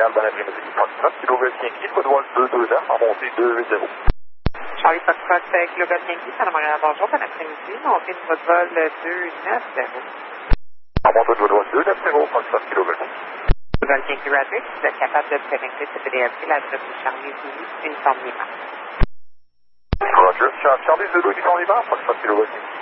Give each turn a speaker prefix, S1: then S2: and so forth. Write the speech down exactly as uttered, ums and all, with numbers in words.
S1: Montréal dans l'après-midi. Foxtrot, Kilo Golf Yankee, Football deux deux neuf, en montée deux huit zéro.
S2: Charlie Foxtrot, Kilo Golf Yankee, Saint Montréal, bonjour, bon après-midi, montée de Football deux neuf zéro.
S1: En montée de Football deux neuf zéro, Foxtrot, Kilo Golf Yankee.
S2: Golf Yankee Roderick, vous êtes capable de connecter ce P D F P, l'adresse de Charlie Zulu, uniforme Lima.
S1: Roger, Charlie Zulu, uniforme Lima, Foxtrot, Kilo Golf Yankee.